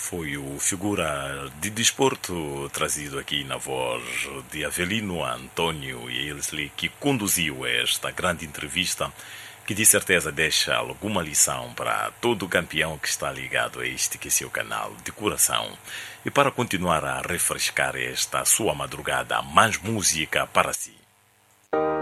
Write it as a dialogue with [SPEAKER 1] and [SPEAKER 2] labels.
[SPEAKER 1] Foi o figura de desporto trazido aqui na voz de Avelino Antônio Yesley que conduziu esta grande entrevista que de certeza deixa alguma lição para todo campeão que está ligado a este que é seu canal de coração. E para continuar a refrescar esta sua madrugada, mais música para si.